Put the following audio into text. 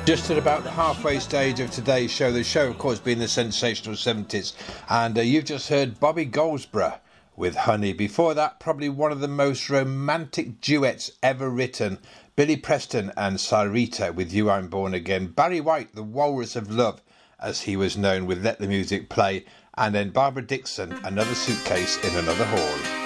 Just at about the halfway stage of today's show, the show of course being the sensational 70s, and you've just heard Bobby Goldsborough with Honey. Before that, probably one of the most romantic duets ever written, Billy Preston and Sarita with You I'm Born Again, Barry White, the Walrus of Love as he was known, with Let the Music Play, and then Barbara Dickson, Another Suitcase in Another Hall.